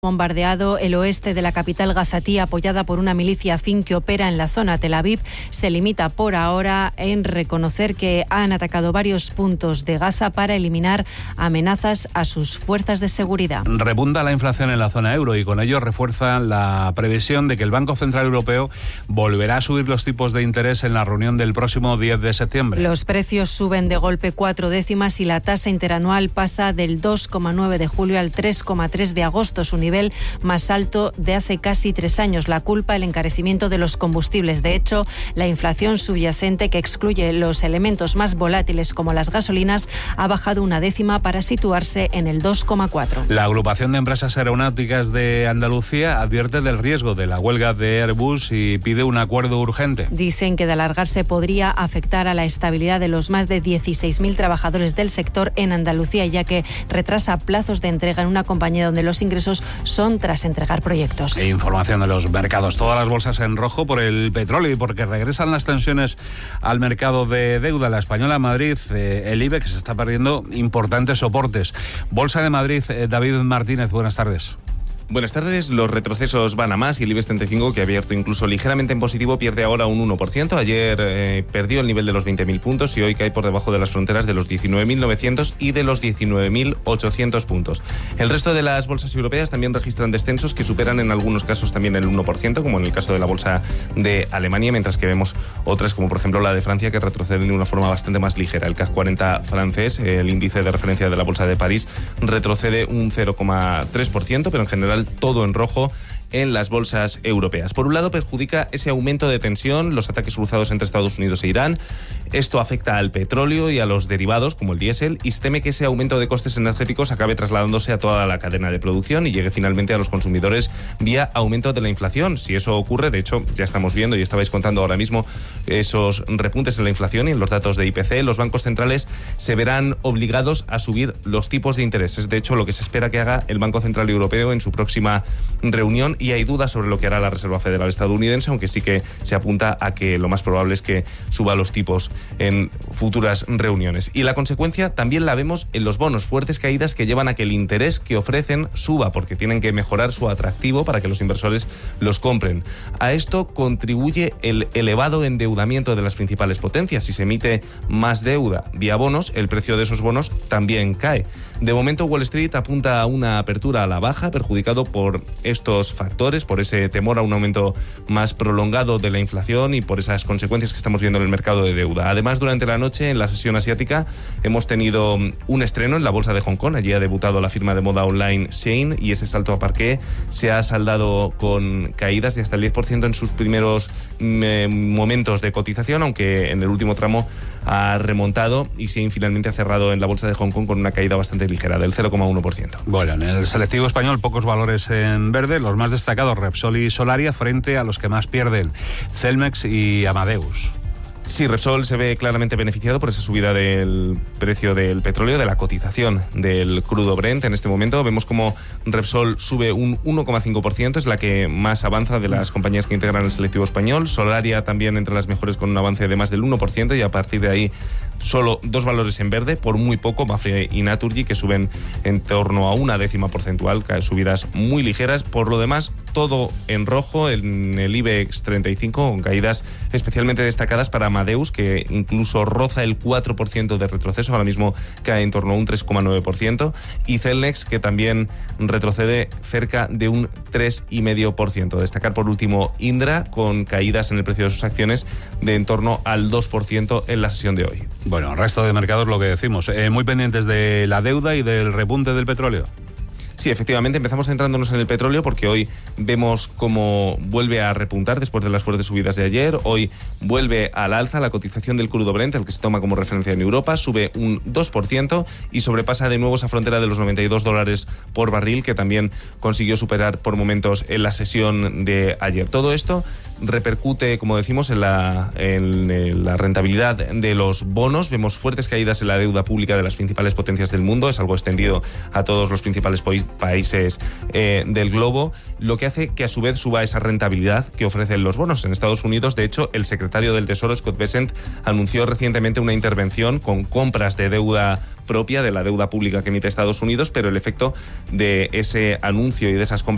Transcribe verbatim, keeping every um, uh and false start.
Bombardeado el oeste de la capital gazatí, apoyada por una milicia afín que opera en la zona. Tel Aviv se limita por ahora en reconocer que han atacado varios puntos de Gaza para eliminar amenazas a sus fuerzas de seguridad. Repunta la inflación en la zona euro y con ello refuerza la previsión de que el Banco Central Europeo volverá a subir los tipos de interés en la reunión del próximo diez de septiembre. Los precios suben de golpe cuatro décimas y la tasa interanual pasa del dos coma nueve de julio al tres coma tres de agosto, su nivel más alto de hace casi tres años. La culpa, el encarecimiento de los combustibles. De hecho, la inflación subyacente, que excluye los elementos más volátiles como las gasolinas, ha bajado una décima para situarse en el dos coma cuatro. La agrupación de empresas aeronáuticas de Andalucía advierte del riesgo de la huelga de Airbus y pide un acuerdo urgente. Dicen que de alargarse podría afectar a la estabilidad de los más de dieciséis mil trabajadores del sector en Andalucía, ya que retrasa plazos de entrega en una compañía donde los ingresos son tras entregar proyectos. E información de los mercados. Todas las bolsas en rojo por el petróleo y porque regresan las tensiones al mercado de deuda. La Española Madrid, eh, el IBEX está perdiendo importantes soportes. Bolsa de Madrid, eh, David Martínez, buenas tardes. Buenas tardes. Los retrocesos van a más y el IBEX treinta y cinco, que ha abierto incluso ligeramente en positivo, pierde ahora un uno por ciento. Ayer eh, perdió el nivel de los veinte mil puntos y hoy cae por debajo de las fronteras de los diecinueve mil novecientos y de los diecinueve mil ochocientos puntos. El resto de las bolsas europeas también registran descensos que superan en algunos casos también el uno por ciento, como en el caso de la bolsa de Alemania, mientras que vemos otras como por ejemplo la de Francia, que retroceden de una forma bastante más ligera. El C A C cuarenta francés, el índice de referencia de la bolsa de París, retrocede un cero coma tres por ciento, pero en general todo en rojo en las bolsas europeas. Por un lado, perjudica ese aumento de tensión, los ataques cruzados entre Estados Unidos e Irán. Esto afecta al petróleo y a los derivados, como el diésel, y se teme que ese aumento de costes energéticos acabe trasladándose a toda la cadena de producción y llegue finalmente a los consumidores vía aumento de la inflación. Si eso ocurre, de hecho, ya estamos viendo y estabais contando ahora mismo esos repuntes en la inflación y en los datos de I P C, los bancos centrales se verán obligados a subir los tipos de interés. Es de hecho lo que se espera que haga el Banco Central Europeo en su próxima reunión, y hay dudas sobre lo que hará la Reserva Federal estadounidense, aunque sí que se apunta a que lo más probable es que suba los tipos en futuras reuniones. Y la consecuencia también la vemos en los bonos, fuertes caídas que llevan a que el interés que ofrecen suba, porque tienen que mejorar su atractivo para que los inversores los compren. A esto contribuye el elevado endeudamiento de las principales potencias. Si se emite más deuda vía bonos, el precio de esos bonos también cae. De momento, Wall Street apunta a una apertura a la baja, perjudicado por estos factores, por ese temor a un aumento más prolongado de la inflación y por esas consecuencias que estamos viendo en el mercado de deuda. Además, durante la noche, en la sesión asiática, hemos tenido un estreno en la bolsa de Hong Kong. Allí ha debutado la firma de moda online Shein y ese salto a parqué se ha saldado con caídas de hasta el diez por ciento en sus primeros eh, momentos de cotización, aunque en el último tramo ha remontado y Shein finalmente ha cerrado en la bolsa de Hong Kong con una caída bastante ligera, del cero coma uno por ciento. Bueno, en el selectivo español pocos valores en verde, los más destacados Repsol y Solaria frente a los que más pierden, Celmex y Amadeus. Sí, Repsol se ve claramente beneficiado por esa subida del precio del petróleo, de la cotización del crudo Brent. En este momento vemos como Repsol sube un uno coma cinco por ciento, es la que más avanza de las compañías que integran el selectivo español. Solaria también entre las mejores con un avance de más del uno por ciento y a partir de ahí solo dos valores en verde, por muy poco, Mafre y Naturgy, que suben en torno a una décima porcentual, subidas muy ligeras. Por lo demás, todo en rojo en el IBEX treinta y cinco, con caídas especialmente destacadas para Amadeus, que incluso roza el cuatro por ciento de retroceso, ahora mismo cae en torno a un tres coma nueve por ciento, y Celnex, que también retrocede cerca de un tres coma cinco por ciento. Destacar por último Indra, con caídas en el precio de sus acciones de en torno al dos por ciento en la sesión de hoy. Bueno, resto de mercados lo que decimos, eh, muy pendientes de la deuda y del repunte del petróleo. Sí, efectivamente, empezamos centrándonos en el petróleo porque hoy vemos cómo vuelve a repuntar después de las fuertes subidas de ayer. Hoy vuelve al alza la cotización del crudo Brent, el que se toma como referencia en Europa, sube un dos por ciento y sobrepasa de nuevo esa frontera de los noventa y dos dólares por barril, que también consiguió superar por momentos en la sesión de ayer. Todo esto repercute, como decimos, en la, en la rentabilidad de los bonos. Vemos fuertes caídas en la deuda pública de las principales potencias del mundo, es algo extendido a todos los principales países eh, del globo, lo que hace que a su vez suba esa rentabilidad que ofrecen los bonos. En Estados Unidos, de hecho, el secretario del Tesoro, Scott Bessent, anunció recientemente una intervención con compras de deuda propia, de la deuda pública que emite Estados Unidos, pero el efecto de ese anuncio y de esas compras